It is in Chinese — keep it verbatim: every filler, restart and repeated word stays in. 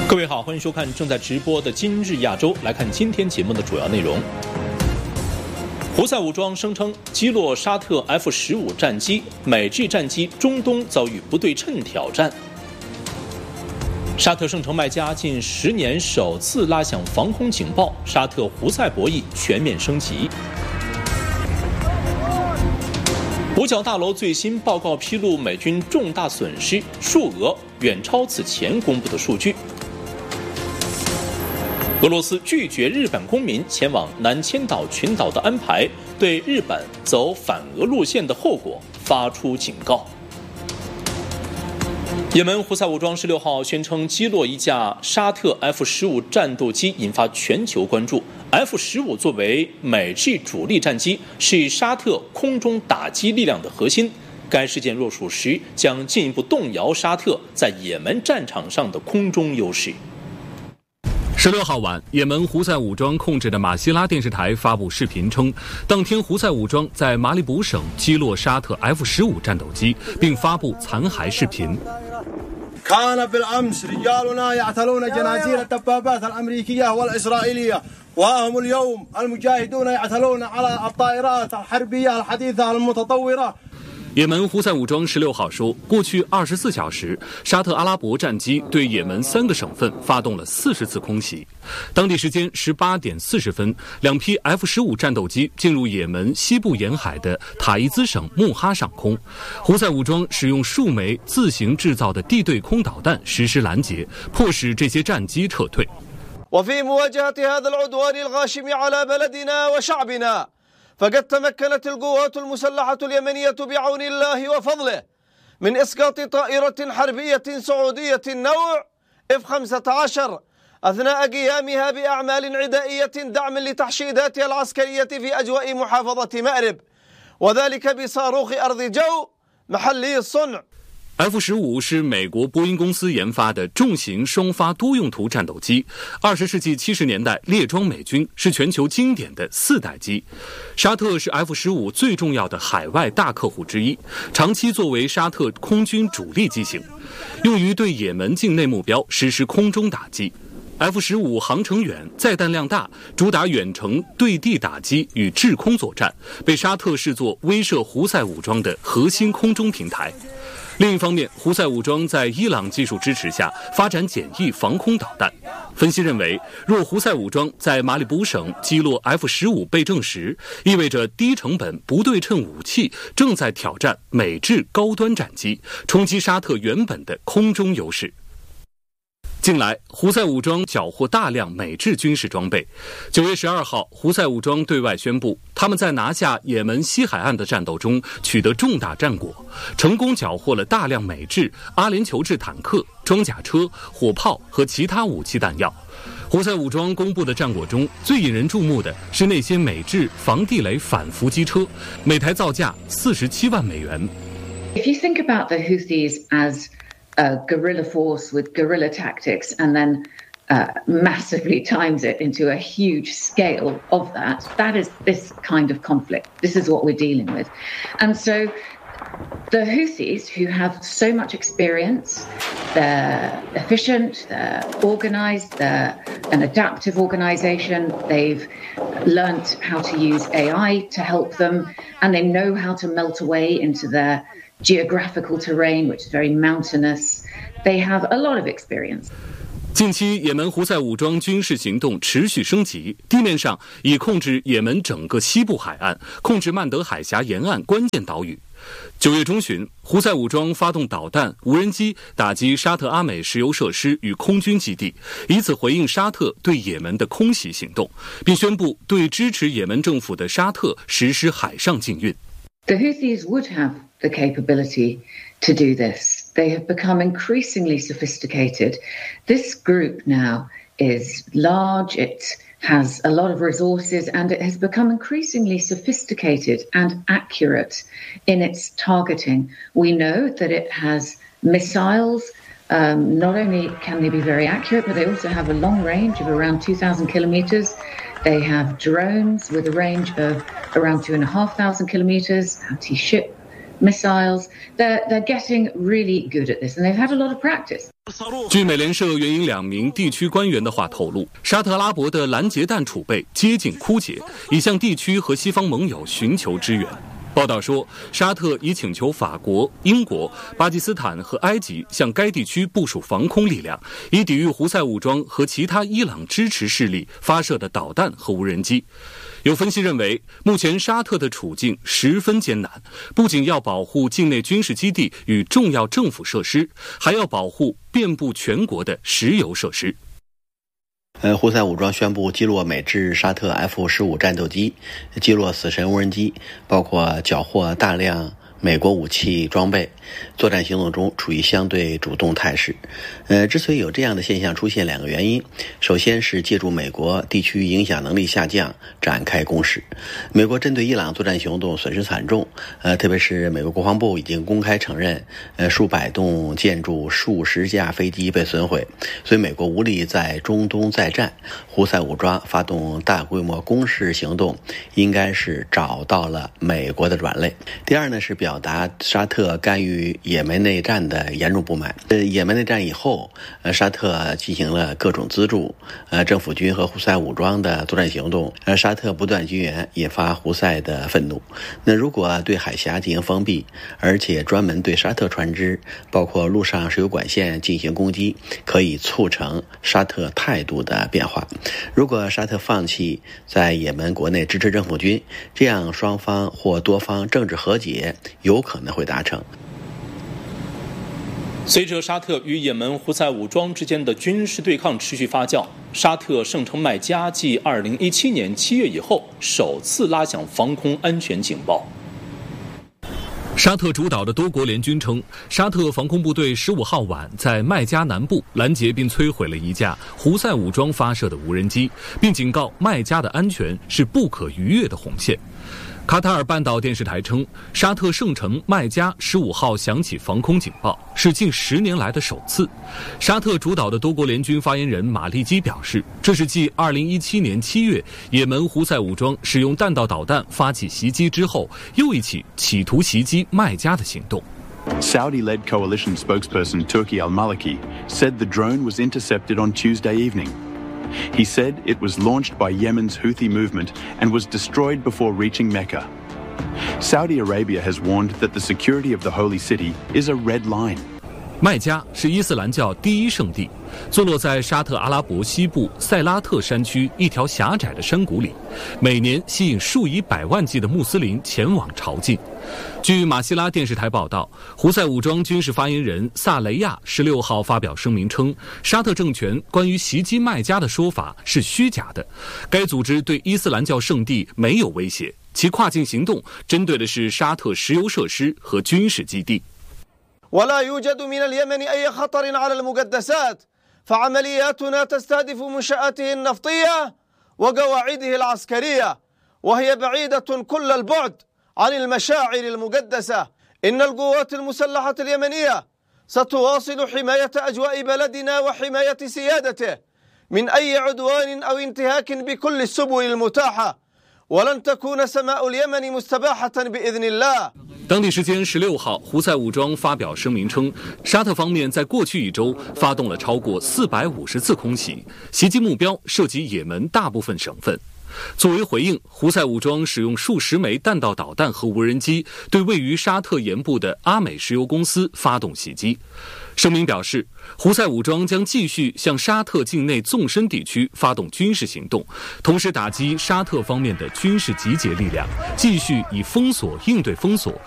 各位好，欢迎收看正在直播的今日亚洲。来看今天节目的主要内容。胡塞武装声称击落沙特 F 十五 战机，美制战机中东遭遇不对称挑战。沙特圣城麦加近十年首次拉响防空警报，沙特胡塞博弈全面升级。五角大楼最新报告披露美军重大损失，数额远超此前公布的数据。俄罗斯拒绝日本公民前往南千岛群岛的安排，对日本走反俄路线的后果发出警告。也门胡塞武装十六号宣称击落一架沙特 F 十五 战斗机，引发全球关注。F 十五 作为美制主力战机，是沙特空中打击力量的核心。该事件若属实，将进一步动摇沙特在也门战场上的空中优势。 十六号晚，也门胡塞武装控制的马希拉电视台发布视频称，当天胡塞武装在马里卜省击落沙特 F 十五 战斗机，并发布残骸视频。 كان بالأمس رجالنا يعتلون جنازير الدبابات الأمريكية والإسرائيلية وها هم اليوم المجاهدون يعتلون على الطائرات الحربية الحديثة المتطورة。 也门胡塞武装十六号说，过去二十四小时，沙特阿拉伯战机对也门三个省份发动了四十次空袭。当地时间十八点四十分，两批 F 十五 战斗机进入也门西部沿海的塔伊兹省穆哈上空，胡塞武装使用数枚自行制造的地对空导弹实施拦截，迫使这些战机撤退。 وفي مواجهة هذا العدوان الغاشم على بلدنا وشعبنا فقد تمكنت القوات المسلحة اليمنية بعون الله وفضله من إسقاط طائرة حربية سعودية النوع إف خمسة عشر أثناء قيامها بأعمال عدائية دعم لتحشيداتها العسكرية في أجواء محافظة مأرب وذلك بصاروخ أرض جو محلي الصنع。 F 十五 是美国波音公司研发的重型双发多用途战斗机，二十世纪七十年代列装美军，是全球经典的四代机。沙特是 F 十五 最重要的海外大客户之一，长期作为沙特空军主力机型，用于对也门境内目标实施空中打击。F 十五 航程远，载弹量大，主打远程对地打击与制空作战，被沙特视作威慑胡塞武装的核心空中平台。另一方面，胡塞武装在伊朗技术支持下发展简易防空导弹。分析认为，若胡塞武装在马里卜省击落 F 十五 被证实，意味着低成本不对称武器正在挑战美制高端战机，冲击沙特原本的空中优势。近来，胡塞武装缴获大量美制军事装备。九月十二号，胡塞武装对外宣布，他们在拿下也门西海岸的战斗中取得重大战果，成功缴获了大量美制阿联酋制坦克、装甲车、火炮和其他武器弹药。胡塞武装公布的战果中，最引人注目的是那些美制防地雷反伏击车，每台造价四十七万美元。 If you think about the Houthis as a guerrilla force with guerrilla tactics and then uh, massively times it into a huge scale of that, that is this kind of conflict. This is what we're dealing with. And so the Houthis, who have so much experience, they're efficient, they're organized, they're an adaptive organization, they've learnt how to use A I to help them, and they know how to melt away into their geographical terrain, which is very mountainous. They have a lot of experience. 近期，也门胡塞武装军事行动持续升级，地面上已控制也门整个西部海岸，控制曼德海峡沿岸关键岛屿。九月中旬，胡塞武装发动导弹、无人机打击沙特阿美石油设施与空军基地，以此回应沙特对也门的空袭行动，并宣布对支持也门政府的沙特实施海上禁运。 The Houthis would have the capability to do this. They have become increasingly sophisticated. This group now is large, it has a lot of resources, and it has become increasingly sophisticated and accurate in its targeting. We know that it has missiles. Um, not only can they be very accurate, but they also have a long range of around two thousand kilometers. They have drones with a range of around two and a half thousand kilometers, anti-ship missiles. They're, they're getting really good at this, and they've had a lot of practice. 据美联社援引两名地区官员的话透露，沙特阿拉伯的拦截弹储备接近枯竭，已向地区和西方盟友寻求支援。报道说，沙特已请求法国、英国、巴基斯坦和埃及向该地区部署防空力量，以抵御胡塞武装和其他伊朗支持势力发射的导弹和无人机。有分析认为，目前沙特的处境十分艰难，不仅要保护境内军事基地与重要政府设施，还要保护遍布全国的石油设施。 呃，胡塞武装宣布击落美制沙特 F 十五 战斗机，击落死神无人机，包括缴获大量美国武器装备，作战行动中处于相对主动态势。呃，之所以有这样的现象出现，两个原因。首先是借助美国地区影响能力下降展开攻势。美国针对伊朗作战行动损失惨重，呃，特别是美国国防部已经公开承认，呃，数百栋建筑、数十架飞机被损毁，所以美国无力在中东再战。胡塞武装发动大规模攻势行动，应该是找到了美国的软肋。第二呢，是表表达沙特干预也门内战的严重不满。呃，也门内战以后，呃，沙特进行了各种资助，呃，政府军和胡塞武装的作战行动，呃，沙特不断军援，引发胡塞的愤怒。那如果对海峡进行封闭，而且专门对沙特船只，包括陆上石油管线进行攻击，可以促成沙特态度的变化。如果沙特放弃在也门国内支持政府军，这样双方或多方政治和解有可能会达成。 随着沙特与也门胡塞武装之间的军事对抗持续发酵，沙特圣城麦加继二零一七年七月以后首次拉响防空安全警报。 沙特主导的多国联军称，沙特防空部队十五号晚在麦加南部拦截并摧毁了一架胡塞武装发射的无人机，并警告麦加的安全是不可逾越的红线。卡塔尔半岛电视台称，沙特圣城麦加十五号响起防空警报，是近十年来的首次。沙特主导的多国联军发言人马利基表示，这是继二零一七年七月也门胡塞武装使用弹道导弹发起袭击之后，又一起企图袭击麦加的行动。 Saudi-led coalition spokesperson Turki al-Maliki said the drone was intercepted on Tuesday evening.He said it was launched by Yemen's Houthi movement and was destroyed before reaching Mecca. Saudi Arabia has warned that the security of the holy city is a red line. 麦加是伊斯兰教第一圣地，坐落在沙特阿拉伯西部塞拉特山区一条狭窄的山谷里，每年吸引数以百万计的穆斯林前往朝觐。据马西拉电视台报道，胡塞武装军事发言人萨雷亚十六号发表声明称，沙特政权关于袭击麦加的说法是虚假的，该组织对伊斯兰教圣地没有威胁，其跨境行动针对的是沙特石油设施和军事基地。 ولا يوجد من اليمن أي خطر على المقدسات فعملياتنا تستهدف منشآته النفطية وقواعده العسكرية وهي بعيدة كل البعد عن المشاعر المقدسة. إن القوات المسلحة اليمنية ستواصل حماية أجواء بلدنا وحماية سيادته من أي عدوان أو انتهاك بكل السبل المتاحة ولن تكون سماء اليمن مستباحة بإذن الله。 当地时间十六号，胡塞武装发表声明称，沙特方面在过去一周发动了超过四百五十次空袭，袭击目标涉及也门大部分省份。作为回应，胡塞武装使用数十枚弹道导弹和无人机对位于沙特盐部的阿美石油公司发动袭击。声明表示，胡塞武装将继续向沙特境内纵深地区发动军事行动，同时打击沙特方面的军事集结力量，继续以封锁应对封锁，